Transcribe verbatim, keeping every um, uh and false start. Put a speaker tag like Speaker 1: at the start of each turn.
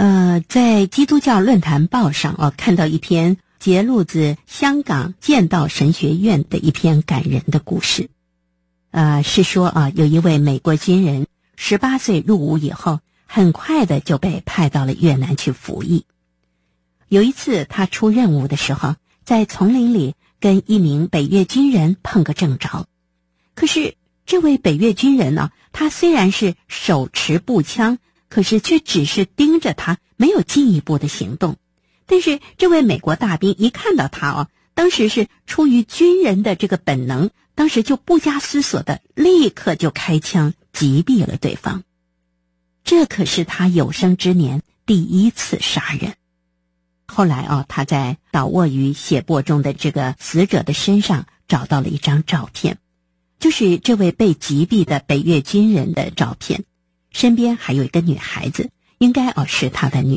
Speaker 1: 呃，在基督教论坛报上哦，看到一篇揭露自香港剑道神学院的一篇感人的故事。呃，是说啊，有一位美国军人十八岁入伍以后，很快的就被派到了越南去服役。有一次他出任务的时候，在丛林里跟一名北越军人碰个正着。可是这位北越军人呢，他虽然是手持步枪，可是却只是盯着他，没有进一步的行动。但是这位美国大兵一看到他哦，当时是出于军人的这个本能，当时就不加思索的立刻就开枪击毙了对方。这可是他有生之年第一次杀人。后来哦，他在倒卧于血泊中的这个死者的身上找到了一张照片，就是这位被击毙的北越军人的照片，身边还有一个女孩子，应该哦是他的女